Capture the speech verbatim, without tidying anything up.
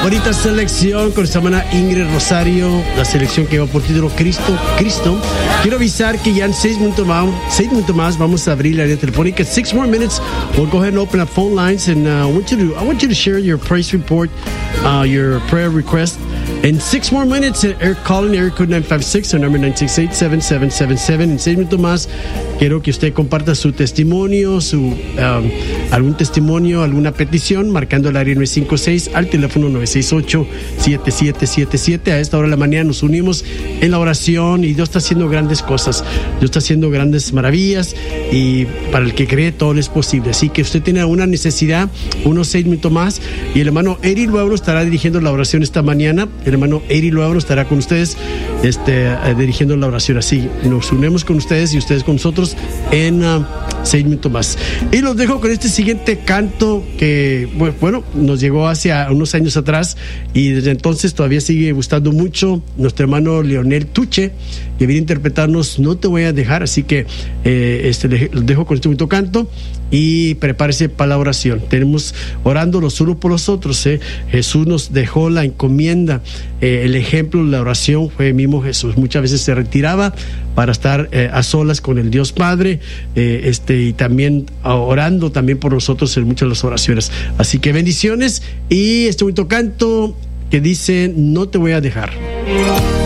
Bonita selección con esta hermana Ingrid Rosario, la selección que va por título Cristo, Cristo. Quiero avisar que ya en seis minutos más, seis minutos más vamos a abrir la línea telefónica. Six more minutes, we'll go ahead and open up phone lines, and uh, I want you to I want you to share your praise report, uh, your prayer request. In six more minutes, Eric calling, Eric code nine five six, or number nine six eight, seven seven seven seven. En seis minutos más, quiero que usted comparta su testimonio, su um, algún testimonio, alguna petición, marcando el área nueve cinco seis al teléfono nueve seis ocho, siete siete siete siete. A esta hora de la mañana nos unimos en la oración y Dios está haciendo grandes cosas. Dios está haciendo grandes maravillas y para el que cree todo es posible. Así que usted tiene una necesidad, unos seis minutos más, y el hermano Eri Luebro estará dirigiendo la oración esta mañana. El hermano Eri Luebro estará con ustedes este, eh, dirigiendo la oración. Así nos unimos con ustedes y ustedes con nosotros en uh, seis minutos más. Y los dejo con este siguiente canto que, bueno, nos llegó hace unos años atrás y desde entonces todavía sigue gustando mucho. Nuestro hermano Leonel Tuche, que viene a interpretarnos No te voy a dejar. Así que eh, este, los dejo con este bonito canto y prepárese para la oración. Tenemos orando los unos por los otros. ¿eh? Jesús nos dejó la encomienda. Eh, el ejemplo de la oración fue el mismo Jesús. Muchas veces se retiraba para estar eh, a solas con el Dios Padre, eh, este, y también orando también por nosotros en muchas de las oraciones. Así que bendiciones y este bonito canto que dice No te voy a dejar.